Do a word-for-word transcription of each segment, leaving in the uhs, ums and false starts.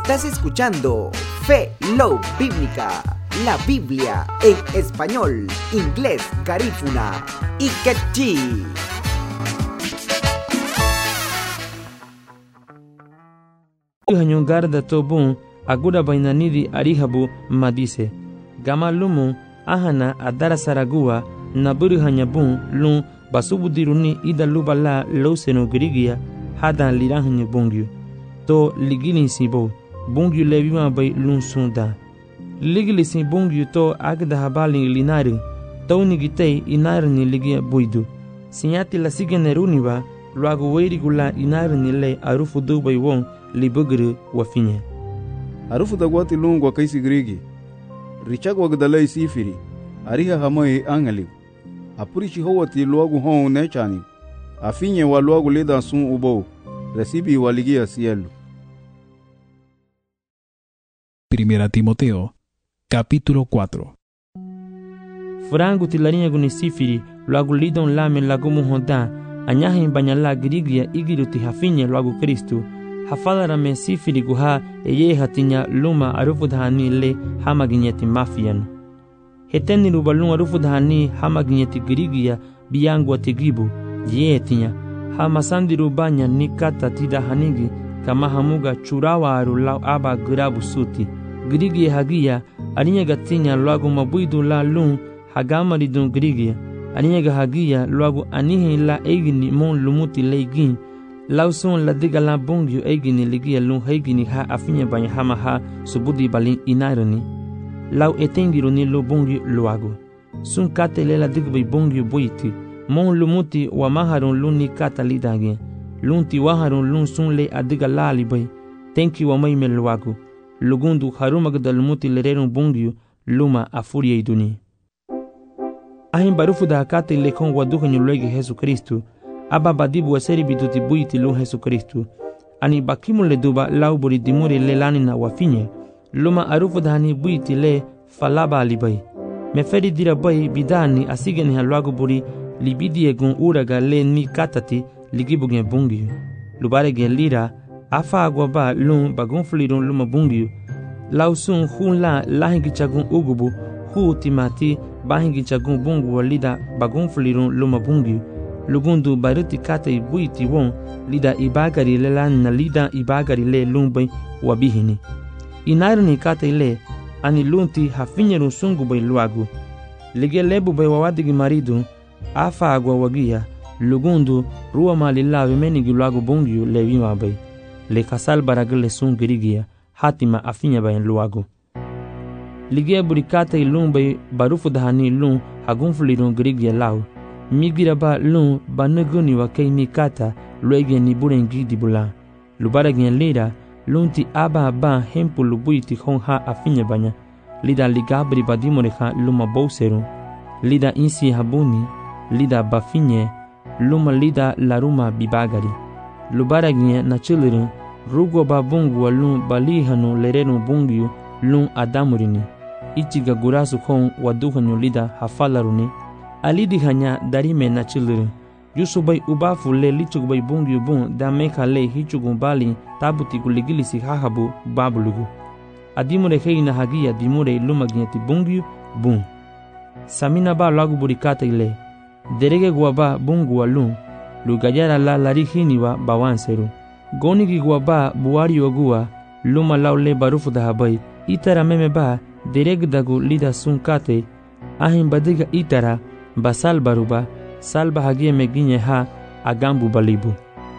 Estás escuchando Fe Love Bíblica, la Biblia en español, inglés, garífuna y quechí. Hanyungar da tobun agura bainanidi arihabu madise gama lumu ahana adara saragua naburu hanyabun lun basubudiruni ida lubala loseno grigia hada lirahanyu bungyu to ligili sibo bungyu levima bay lun sunda ligili si bungyu to agda habali linari to nigitei inarni ligia buidu sinyati la sigeneruniwa luagu weirigula inarni le arufu dubai won libugru wafinye harufu dagwati lungwa kaisi grigi richag wagdalai sifiri ariha hamai angali apurichi howati luagu hon nechani afinye wa luagu leda sun ubo recibi waligia cielo. Primera Timoteo capítulo cuatro. Frangu tilarinya guni sifiri luagu lidon lame lagumu honda anyahin banyala grigia igiruti hafinye luagu Kristu hafadara me sifiri guha eye hatinya luma arufudhani le hamaginyeti mafian heteni rubalun arufudhani hamaginyeti grigia biyangu atigibu ye tinya hamasandi rubanya nikata tida hanigi kama hamuga churawa arulau aba grabu suti grigia hagia alinya gatinya luagu mabuidu la lun hagama lidun grigia alinya gahagia luagu anihi la egini mon lumuti leigin lauson la diga la bongyu egini ligia lun hegini ha afinya banya hama ha subudi balin inarani lau etengiru ni lo bongyu luagu sun kate le la diga bay bongyu boiti mon lumuti wa maharun lun ni kata lidage lun ti waharun lun sun le adiga la libay tenki wa may me luagu lugundu harumag da lumuti lererun bongyu luma afuria iduni ahin barufu da kate le kon waduka nyulege Jesu Kristu aba badibu waseri biduti buiti lun Jesu Kristu ani bakimu le duba lau buri dimuri le lani na wafinye luma arufu dhani buiti le falaba alibai meferi dira bai bidani asigeni halwagu buri libidi egun uraga le ni katati ligibugen bungiyu lubare gen lira afa agwa ba lun bagun fulirun luma bungiyu lau sun hun la lahingi chagun ugubu hu timati bahingi chagun bungu walida bagun fulirun luma bungiyu lugundu baruti kata ibuiti won lida ibagari le lan na lida ibagari le lumbai wabihini inarni kata ile ani lunti hafinyeru sungu bai luagu lige lebu bai wawadigi maridu afa agwa wagia lugundu ruwa malila vimenigi luagu bungiu levima bai le kasal baragile sungirigia hatima afinya bai luagu lige burikata ilumbai barufu dahani lun hagunfulirun girigia lau migira ba lun banuguni wa kei mikata luege ni burengi dibula lubara gen lira lunti aba ba hempu lubuiti hon ha afinya banya lida ligabri badimore ha luma bouseru lida insi habuni lida bafinye luma lida laruma bibagari lubara gen na chiliru rugo ba bungu wa lun balihanu lerenu bungiu lun adamurini ichiga gurasu hon waduhanu lida hafalaruni alidi hanya darime na chiliru yusubai ubafu le lichugbai bungiu bun da meka le hichugun bali tabuti kuligilisi hahabu babulugu adimure heina hagia dimure lumaginyeti bungiu bun samina ba lagu burikata ile derege guaba bungu walun lugayara la larihini wa bawanseru gonigi guaba buari ogua luma laule barufu dahabai itara meme ba dereg dagu lida sunkate ahin badiga itara basal baruba salba hagie meginye ha agambu balibu.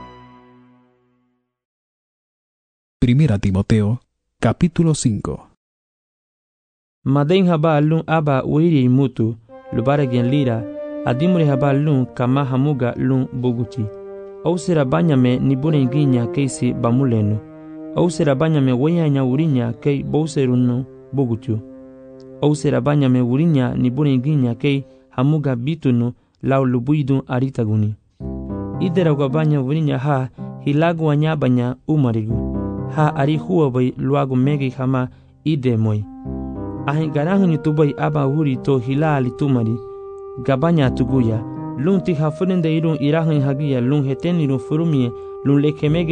Primera Timoteo capítulo cinco. Maden haba lun aba uiri mutu lubare gen lira adimure haba lun kama hamuga lun buguti au sera banyame ni bune ginya keisi bamulenu au sera banyame weyanya urinya kei bouserunu bugutu au sera banyame urinya ni bune ginya kei hamuga bitunu lau lubuidun aritaguni idera gwabanya urinya ha hilagu wanyabanya umarigu ha ari huwa bai luagu megi hama ide moi ahin garahuni tubai aba huri to hilali tumari gabanya tuguya lunti hafurende irun irahun hagia lun heteni run furumie lun lekemege